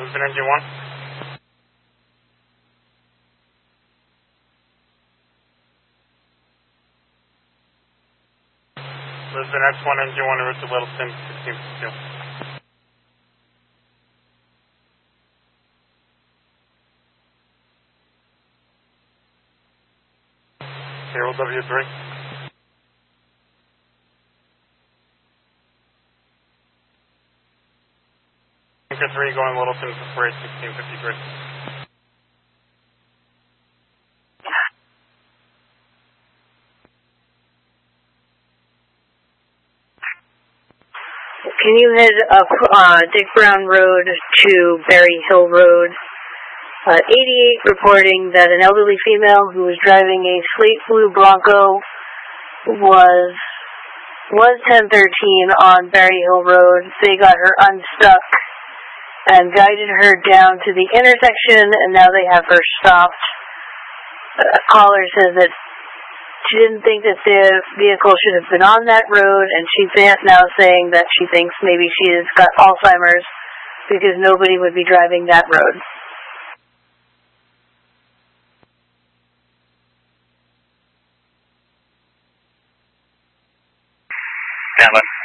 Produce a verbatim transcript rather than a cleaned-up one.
Lisbon engine one. Lisbon X one engine one, route to Littleton, sixteen fifty-two. Zero W three. Anchor three going Littleton for freight, sixteen fifty-three. Can you head up uh, Dick Brown Road to Berry Hill Road? Uh, eighty-eight reporting that an elderly female who was driving a slate blue Bronco was was ten thirteen on Berry Hill Road. They got her unstuck and guided her down to the intersection, and now they have her stopped. A caller says that she didn't think that the vehicle should have been on that road, and she's now saying that she thinks maybe she has got Alzheimer's because nobody would be driving that road. Stand by.